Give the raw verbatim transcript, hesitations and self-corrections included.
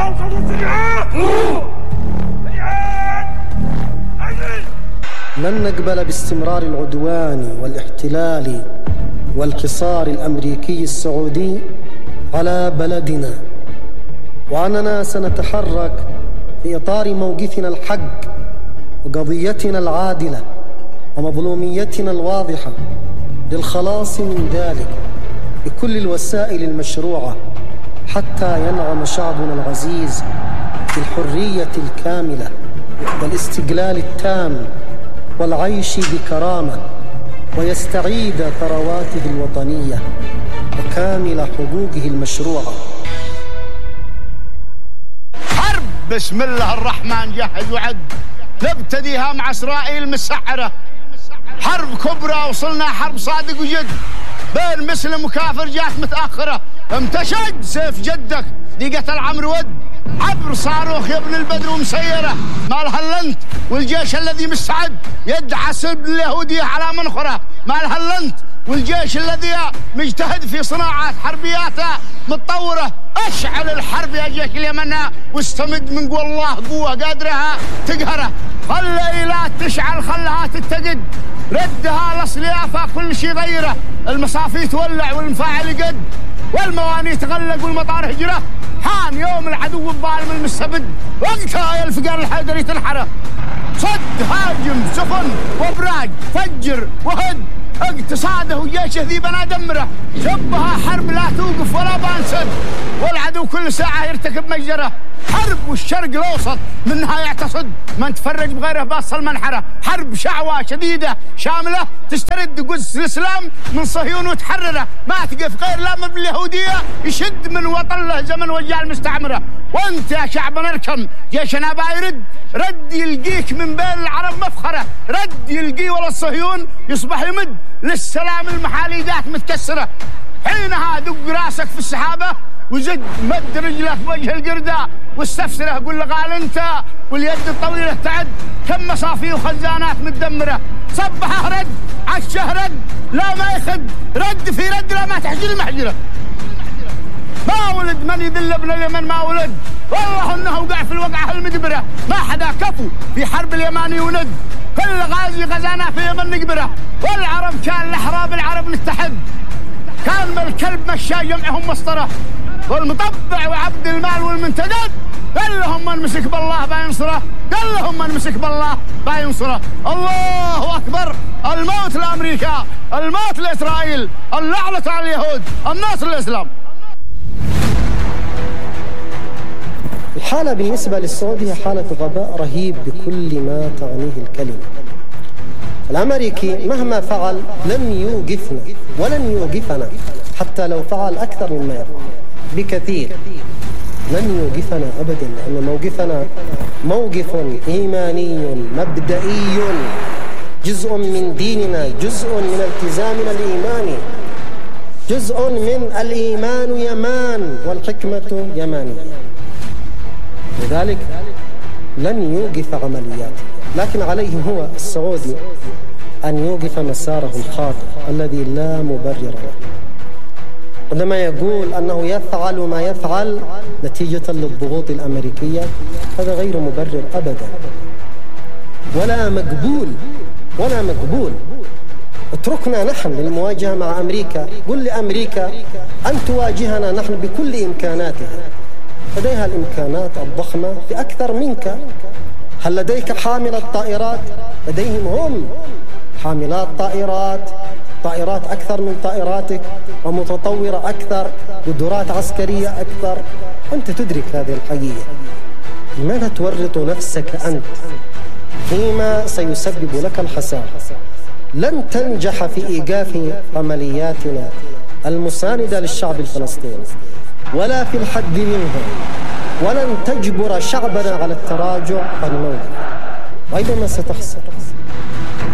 لن نقبل باستمرار العدوان والاحتلال والحصار الأمريكي السعودي على بلدنا، وأننا سنتحرك في إطار موقفنا الحق وقضيتنا العادلة ومظلوميتنا الواضحة للخلاص من ذلك بكل الوسائل المشروعة حتى ينعم شعبنا العزيز بالحرية الكاملة والاستقلال التام والعيش بكرامة، ويستعيد ثرواته الوطنية وكامل حقوقه المشروعة. حرب بسم الله الرحمن جهز وعد، نبتديها مع إسرائيل مسعرة، حرب كبرى وصلنا حرب صادق وجد، بين مسلم وكافر جات متأخرة، امتشد سيف جدك دقة العمر ود، عبر صاروخ يا ابن البدر ومسيرة، مالها اللنت والجيش الذي مستعد يدعى سلب اليهودية على منخرة، مالها اللنت والجيش الذي مجتهد في صناعة حربياته متطورة. اشعل الحرب يا جيش اليمن واستمد من قوى الله قوة قادرها تقهره، خلي ايلات تشعل خلها تتقد، ردها الاصليافة كل شيء غيره، المصافي تولع والمفاعل يقد، والمواني تغلق والمطار هجره، حان يوم العدو الظالم المستبد، وقتها يا الفقار الحيدري تنحره، صد هاجم سفن وابراج فجر وهد، اقتصاده وجيشه ذي بنا دمره، شبها حرب لا توقف ولا بانسد، والعدو كل ساعة يرتكب مجزرة، حرب والشرق الأوسط منها يعتصد، من تفرج بغيره باص المنحرة، حرب شعوة شديدة شاملة تسترد قدس الإسلام من صهيون وتحرره، ما تقف غير لام باليهودية يشد من وطن له زمن وجع المستعمرة، وانت يا شعبنا اركم جيشنا بايرد، رد يلقيك من بين العرب مفخرة، رد يلقي ولا الصهيون يصبح يمد للسلام المحاليدات متكسرة، حينها دق راسك في السحابة وزد مد رجلك بوجه القردة واستفسره قل له قال انت واليد الطويلة تعد كم مصافي وخزانات متدمرة، صبحه رد عشه رد لا ما يخد، رد في رد لا ما تحجر المحجرة، ما ولد من يدل ابن اليمن ما ولد، والله انه وقع في الوقعة المدبرة، ما حدا كفو في حرب اليماني وند، كل غازي غزانا في اليمن نقبره، والعرب كان الاحراب العرب نتحد، كان ما الكلب مشى جمعهم مسطره، والمطبع وعبد المال والمنتدب، قال لهم من مسك بالله بينصره، قال لهم من مسك بالله بينصره، الله اكبر، الموت لامريكا، الموت لاسرائيل، اللعنة على اليهود، النصر للاسلام. الحالة بالنسبة للسعودية حالة غباء رهيب بكل ما تعنيه الكلمة. الأمريكي مهما فعل لن يوقفنا ولن يوقفنا، حتى لو فعل أكثر مما يفعل بكثير لن يوقفنا أبدا، لأن موقفنا موقف إيماني مبدئي، جزء من ديننا، جزء من التزامنا الإيماني، جزء من الإيمان يمان والحكمة يمانية، لذلك لن يوقف عملياته، لكن عليه هو السعودي أن يوقف مساره الخاطئ الذي لا مبرر له. عندما يقول أنه يفعل ما يفعل نتيجة للضغوط الأمريكية، هذا غير مبرر أبدا ولا مقبول ولا مقبول. اتركنا نحن للمواجهة مع أمريكا، قل لأمريكا أن تواجهنا نحن بكل إمكاناتها، لديها الإمكانات الضخمة بأكثر منك. هل لديك حاملة طائرات؟ لديهم هم حاملات طائرات، طائرات أكثر من طائراتك ومتطورة أكثر، قدرات عسكرية أكثر. أنت تدرك هذه الحقيقة، لماذا تورط نفسك أنت فيما سيسبب لك الخسارة؟ لن تنجح في إيقاف عملياتنا المساندة للشعب الفلسطيني ولا في الحد منها، ولن تجبر شعبنا على التراجع عن موقفه، وأيضا ما ستخسر.